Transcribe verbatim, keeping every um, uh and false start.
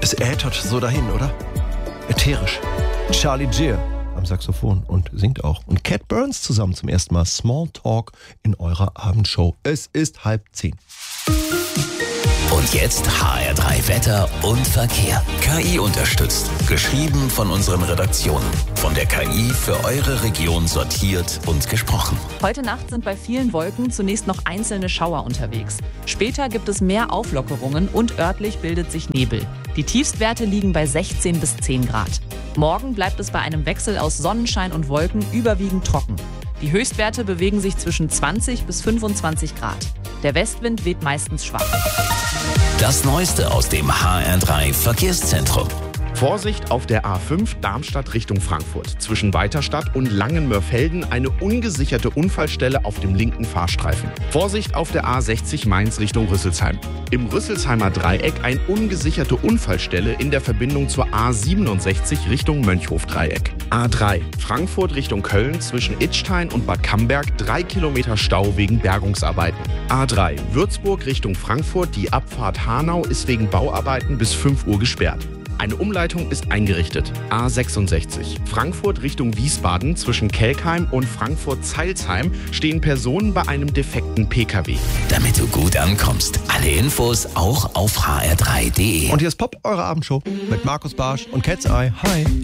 Es äthert so dahin, oder? Ätherisch. Charlie Gear am Saxophon und singt auch. Und Cat Burns zusammen zum ersten Mal. Small Talk in eurer Abendshow. Es ist halb zehn. Und jetzt H R drei Wetter und Verkehr. K I unterstützt. Geschrieben von unseren Redaktionen. Von der K I für eure Region sortiert und gesprochen. Heute Nacht sind bei vielen Wolken zunächst noch einzelne Schauer unterwegs. Später gibt es mehr Auflockerungen und örtlich bildet sich Nebel. Die Tiefstwerte liegen bei sechzehn bis zehn Grad. Morgen bleibt es bei einem Wechsel aus Sonnenschein und Wolken überwiegend trocken. Die Höchstwerte bewegen sich zwischen zwanzig bis fünfundzwanzig Grad. Der Westwind weht meistens schwach. Das Neueste aus dem H R drei Verkehrszentrum. Vorsicht auf der A fünf Darmstadt Richtung Frankfurt. Zwischen Weiterstadt und Langenmörfelden eine ungesicherte Unfallstelle auf dem linken Fahrstreifen. Vorsicht auf der A sechzig Mainz Richtung Rüsselsheim. Im Rüsselsheimer Dreieck eine ungesicherte Unfallstelle in der Verbindung zur A siebenundsechzig Richtung Mönchhof-Dreieck. A drei Frankfurt Richtung Köln zwischen Idstein und Bad Camberg drei Kilometer Stau wegen Bergungsarbeiten. A drei Würzburg Richtung Frankfurt, die Abfahrt Hanau ist wegen Bauarbeiten bis fünf Uhr gesperrt. Eine Umleitung ist eingerichtet. A sechsundsechzig Frankfurt Richtung Wiesbaden zwischen Kelkheim und Frankfurt-Zeilsheim stehen Personen bei einem defekten P K W. Damit du gut ankommst. Alle Infos auch auf h r drei punkt d e. Und hier ist Pop, eure Abendshow mit Markus Barsch und Cat's Eye. Hi.